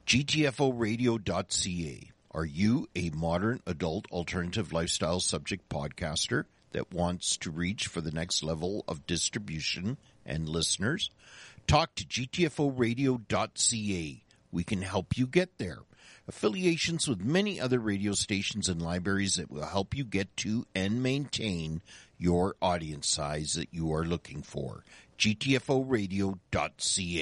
GTFOradio.ca. Are you a modern adult alternative lifestyle subject podcaster that wants to reach for the next level of distribution and listeners? Talk to GTFOradio.ca. We can help you get there. Affiliations with many other radio stations and libraries that will help you get to and maintain your audience size that you are looking for. GTFOradio.ca.